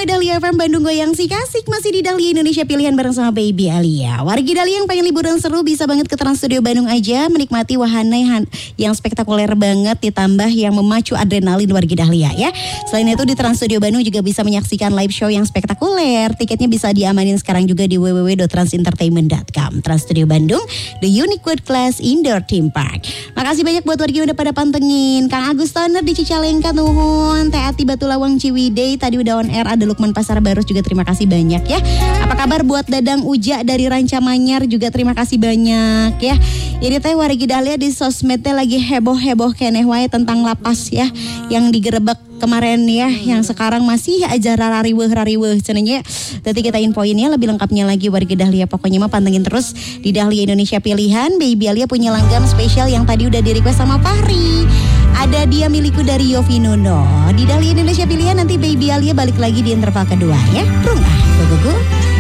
Dahlia FM Bandung Goyang si Kasik. Masih di Dahlia Indonesia Pilihan bareng sama Baby Alia. Wargi Dahlia yang pengen liburan seru bisa banget ke Trans Studio Bandung aja. Menikmati wahana yang spektakuler banget. Ditambah yang memacu adrenalin wargi Dahlia ya. Selain itu di Trans Studio Bandung juga bisa menyaksikan live show yang spektakuler. Tiketnya bisa diamanin sekarang juga di www.transentertainment.com. Trans Studio Bandung, the unique world class indoor theme park. Makasih banyak buat wargi udah pada pantengin. Kang Agus Toner di Cicalengka nuhun. Teh Ati Batu Lawang Ciwidey tadi udah on air. Ada Lukman Pasar Barus juga terima kasih banyak ya. Apa kabar buat Dadang Uja dari Ranca Manyar juga terima kasih banyak ya. Jadi teh wargi Dahlia di sosmednya lagi heboh-heboh keneh wae tentang lapas ya yang digerebek kemarin ya, yang sekarang masih aja rariweuh cenanya. Nanti kita infoin ya lebih lengkapnya lagi warga Dahlia. Pokoknya mah pantengin terus di Dahlia Indonesia Pilihan. Baby Alia punya langgam spesial yang tadi udah di request sama Fahri. Ada Dia Milikku dari Yofi Nuno. Di Dahlia Indonesia Pilihan nanti Baby Alia balik lagi di interval kedua ya. Rungah, gugu.